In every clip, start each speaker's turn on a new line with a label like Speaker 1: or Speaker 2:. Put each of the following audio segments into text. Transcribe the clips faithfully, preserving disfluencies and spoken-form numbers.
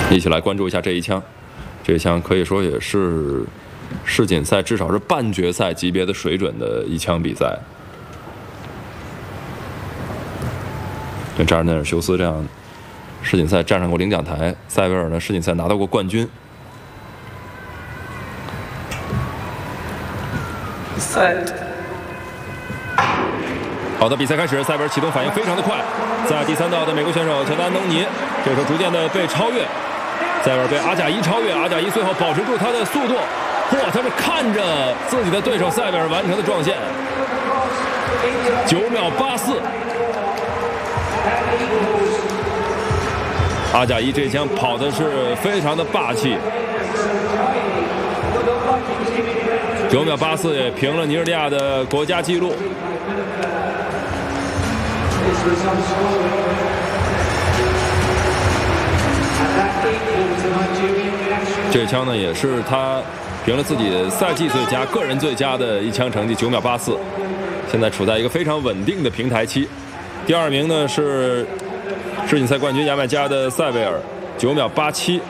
Speaker 1: 一起来关注一下这一枪，这一枪可以说也是世锦赛至少是半决赛级别的水准的一枪比赛。跟扎尔内尔修斯这样世锦赛站上过领奖台，塞维尔呢世锦赛拿到过冠军。
Speaker 2: 赛。
Speaker 1: 好的，比赛开始，塞维尔启动反应非常的快，在第三道的美国选手乔丹·安东尼这时候逐渐的被超越，塞维尔被阿贾伊超越，阿贾伊最后保持住他的速度，嚯，他是看着自己的对手塞维尔完成的撞线，九秒八四。阿贾伊这一枪跑的是非常的霸气，九秒八四也平了尼日利亚的国家纪录。这一枪呢，也是他平了自己赛季最佳、个人最佳的一枪成绩，九秒八四。现在处在一个非常稳定的平台期。第二名呢是世锦赛冠军牙买加的塞维尔，九秒八七。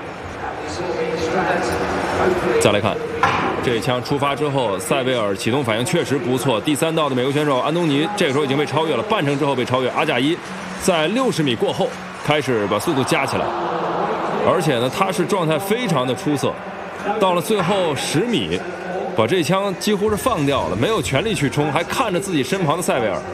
Speaker 1: 再来看这一枪出发之后，塞维尔启动反应确实不错。第三道的美国选手安东尼这个时候已经被超越了，半程之后被超越。阿贾伊在六十米过后开始把速度加起来，而且呢，他是状态非常的出色。到了最后十米，把这枪几乎是放掉了，没有全力去冲，还看着自己身旁的塞维尔。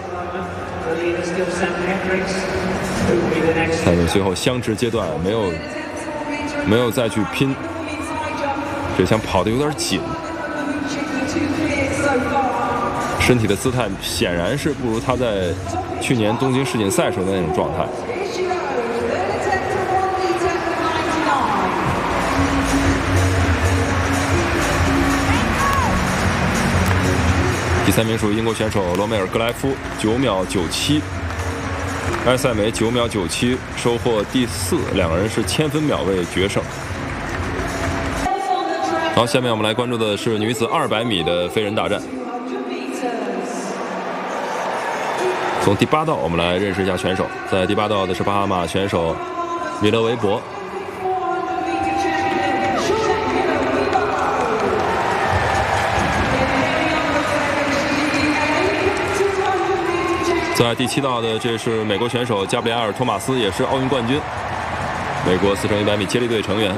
Speaker 1: 但是最后相持阶段没有没有再去拼，这枪跑得有点紧，身体的姿态显然是不如他在去年东京世锦赛时候的那种状态。第三名属于英国选手罗梅尔·格莱夫，九秒九七。埃塞梅九秒九七收获第四，两个人是千分秒位决胜。好，下面我们来关注的是女子二百米的飞人大战。从第八道我们来认识一下选手，在第八道的是巴哈马选手米勒维博。在第七道的这是美国选手加布里埃尔·托马斯，也是奥运冠军，美国四乘一百米接力队成员，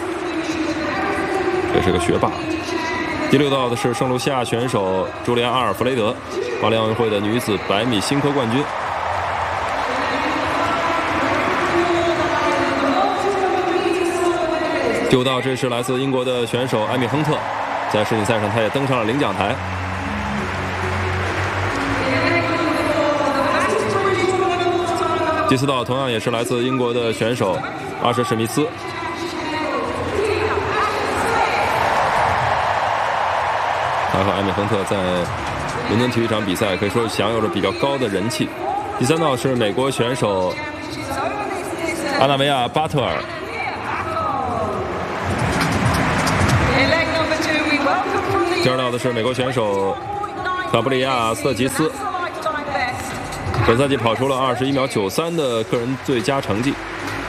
Speaker 1: 这是个学霸。第六道的是圣卢西亚选手朱利安·阿尔弗雷德，巴黎奥运会的女子百米新科冠军。第五道这是来自英国的选手艾米·亨特，在世锦赛上他也登上了领奖台。第四道同样也是来自英国的选手阿什史密斯。他和艾米亨特在伦敦体育场比赛可以说享有着比较高的人气。第三道是美国选手阿纳维亚·巴特尔。第二道的是美国选手卡布里亚·斯特吉斯。本赛季跑出了二十一秒九三的个人最佳成绩。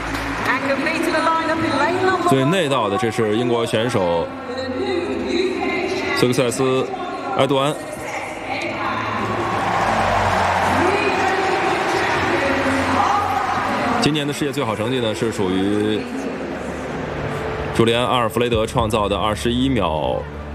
Speaker 1: 最内道的这是英国选手斯克塞斯·埃杜安。今年的世界最好成绩呢是属于朱利安·阿尔弗雷德创造的二十一秒